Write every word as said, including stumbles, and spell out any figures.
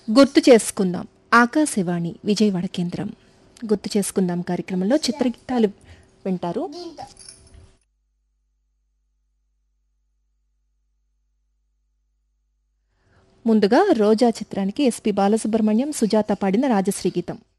గుర్తు చేసుకుందాం ఆకాశవాణి విజయవాడ కేంద్రం. గుర్తు చేసుకుందాం కార్యక్రమంలో చిత్రగీతాలు వింటారు. ముందుగా రోజా చిత్రానికి ఎస్పి బాలసుబ్రహ్మణ్యం, సుజాత పాడిన రాజశ్రీ గీతం.